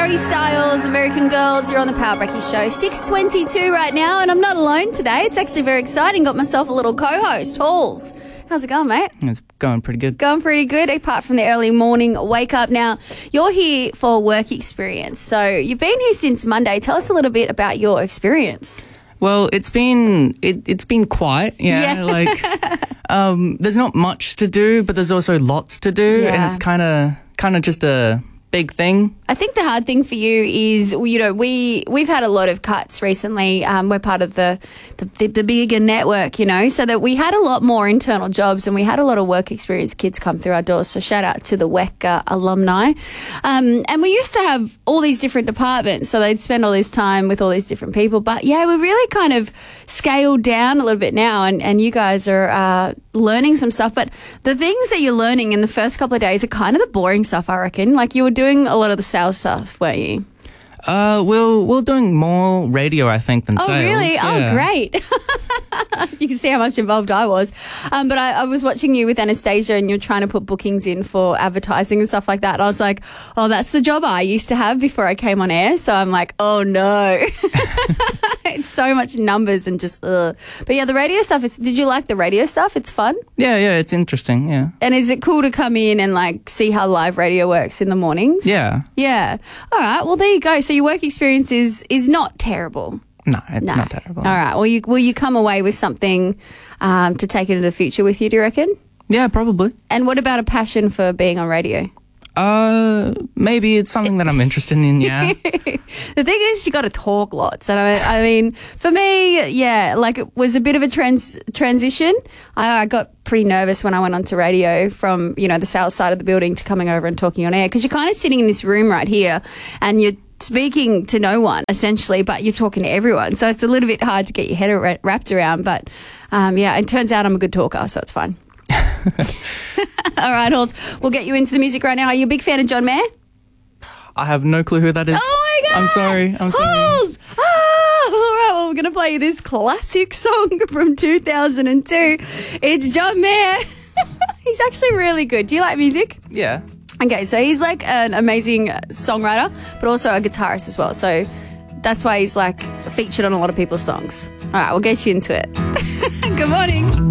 Harry Styles, American Girls. You're on the Power Breakfast Show. 6:22 right now, and I'm not alone today. It's actually very exciting. Got myself a little co-host, Halls. How's it going, mate? It's going pretty good. Going pretty good, apart from the early morning wake up. Now, you're here for work experience. So you've been here since Monday. Tell us a little bit about your experience. Well, it's been quiet, Yeah. There's not much to do, but there's also lots to do, Yeah. and it's kind of just a big thing. I think the hard thing for you is, we've had a lot of cuts recently. We're part of the bigger network, so that we had a lot more internal jobs and we had a lot of work experience kids come through our doors. So shout out to the WEC alumni. And we used to have all these different departments, so they'd spend all this time with all these different people. But yeah, we're really kind of scaled down a little bit now, and you guys are learning some stuff. But the things that you're learning in the first couple of days are kind of the boring stuff, I reckon. Like, you were doing a lot of the sales stuff, weren't you? We're doing more radio, I think, than sales. Oh, really? Yeah. Oh, great. You can see how much involved I was. But I was watching you with Anastasia, and you're trying to put bookings in for advertising and stuff like that. And I was like, oh, that's the job I used to have before I came on air. So I'm like, oh, no. It's so much numbers and just, ugh. But yeah, the radio stuff did you like the radio stuff? It's fun? Yeah, it's interesting, yeah. And is it cool to come in and see how live radio works in the mornings? Yeah. Yeah. All right. Well, there you go. So your work experience is not terrible. No, it's not terrible. All right. Will you come away with something to take into the future with you, do you reckon? Yeah, probably. And what about a passion for being on radio? Maybe it's something that I'm interested in, yeah. The thing is, you got to talk lots. And I mean, for me, yeah, it was a bit of a transition. I got pretty nervous when I went onto radio from, the sales side of the building to coming over and talking on air, because you're kind of sitting in this room right here and you're speaking to no one, essentially, but you're talking to everyone. So it's a little bit hard to get your head wrapped around. But, yeah, it turns out I'm a good talker, so it's fine. All right, Halls, we'll get you into the music right now. Are you a big fan of John Mayer? I have no clue who that is. Oh, my God! I'm sorry. Halls! All right, well, we're going to play you this classic song from 2002. It's John Mayer. He's actually really good. Do you like music? Yeah. Okay, so he's an amazing songwriter, but also a guitarist as well. So that's why he's featured on a lot of people's songs. All right, we'll get you into it. Good morning.